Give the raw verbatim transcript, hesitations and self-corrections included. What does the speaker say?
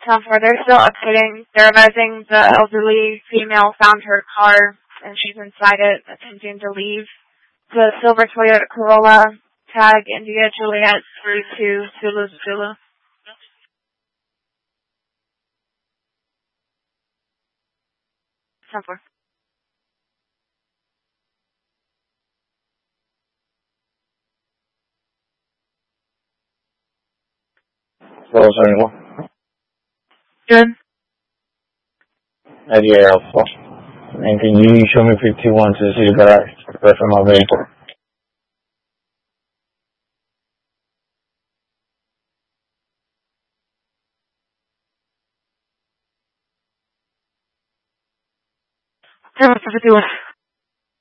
Sounds for they're still updating. They're advising the elderly female found her car and she's inside it, attempting to leave. The silver Toyota Corolla, tag India Juliet three two Zulu Zulu. Sounds for. Hello, seventy-one. Good. Eddie Alpha. And can you show me fifty-one to see the garage for my vehicle? Seven fifty-one.